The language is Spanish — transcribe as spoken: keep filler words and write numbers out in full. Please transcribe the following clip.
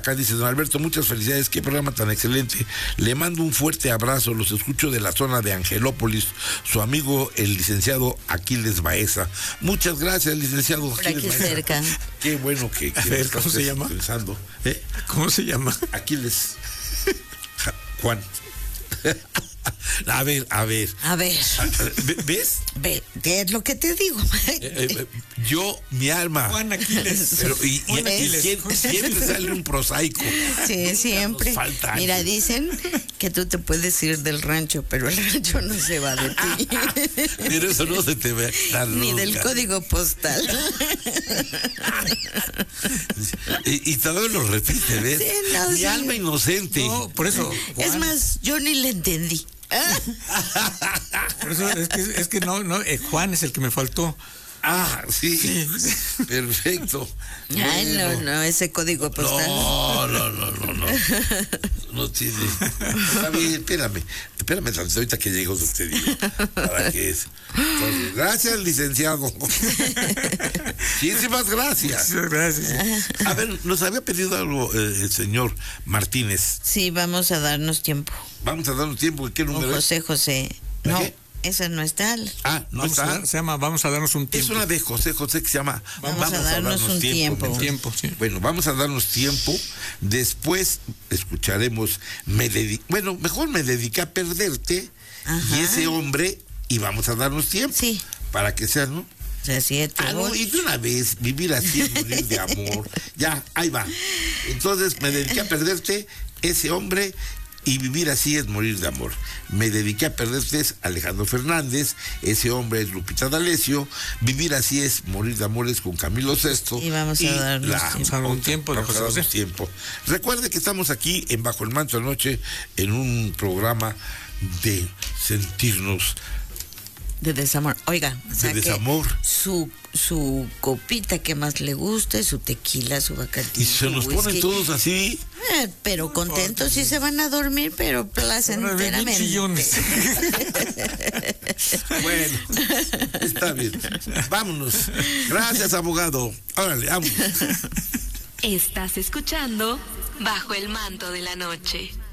acá dice: don Alberto, muchas felicidades, qué programa tan excelente. Le mando un fuerte abrazo, los escucho de la zona de Angelópolis, su amigo el licenciado Aquiles Baeza. Muchas gracias, licenciado Por Aquiles aquí Baeza. cerca. Qué bueno que, que A ver, ¿cómo se llama? Pensando. ¿Eh? ¿Cómo se llama? Aquiles Juan. A ver, a ver. A ver. ¿Ves? Ve, es lo que te digo. Eh, eh, yo, mi alma. Juan Aquiles. Pero, y, y Juan Aquiles. siempre, siempre sale un prosaico. Sí, siempre. Nos falta Mira, algo. dicen que tú te puedes ir del rancho, pero el rancho no se va de ti. Pero eso no se te ve a quitar Ni nunca. del código postal. Y, y todavía lo repite, ¿ves? Sí, no, mi sí. alma inocente. No, por eso. Es Juan, más, yo ni le entendí. por eso es que, es que no, no, eh, Juan es el que me faltó. Ah, sí. Perfecto. Ay, no, Bueno. no, ese código postal. No, no, no, no, no. No tiene. Está bien, espérame. Espérame tantito ahorita que llego usted digo. ¿Para qué es? Entonces, gracias, licenciado. Muchísimas gracias. Gracias. A ver, nos había pedido algo eh, el señor Martínez. Sí, vamos a darnos tiempo. Vamos a darnos tiempo. ¿Qué O número es? José José. ¿De No, qué? esa no está. Ah, no Vamos a está. dar- se llama Vamos a darnos un Es tiempo. una de José José que se llama Vamos a darnos un tiempo. ¿no? Tiempo, sí. Bueno, vamos a darnos tiempo. Después escucharemos me dedi- bueno, mejor me dediqué a perderte. Ajá. Y ese hombre, y vamos a darnos tiempo. Sí. Para que sea, ¿no? O sea, siete, Ah, no, ocho. y de una vez, vivir así es morir de amor. Ya, ahí va. Entonces, me dediqué a perderte, ese hombre, y vivir así es morir de amor. Me dediqué a perderte es Alejandro Fernández, ese hombre es Lupita D'Alessio, vivir así es morir de amor es con Camilo Sesto. Y vamos a darnos la- tiempo. Vamos a darnos un tiempo de vamos a José darnos José. tiempo. Recuerde que estamos aquí en Bajo el Manto de la Noche en un programa de sentirnos De desamor. Oiga, de saque desamor. Su, su copita que más le guste, su tequila, su bacardí. Y se su nos whisky. ponen todos así. Eh, pero contentos y se van a dormir, pero Bien placenteramente. chillones. Bueno, está bien. Vámonos. Gracias, abogado. Órale, vámonos. Estás escuchando Bajo el Manto de la Noche.